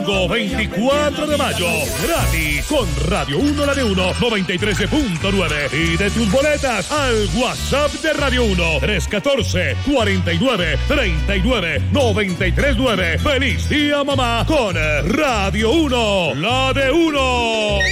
Domingo 24 de mayo, gratis, con Radio 1 La de 1, 93.9. Y de tus boletas al WhatsApp de Radio 1, 314-49-39-93.9. ¡Feliz día, mamá! Con Radio 1, La de 1.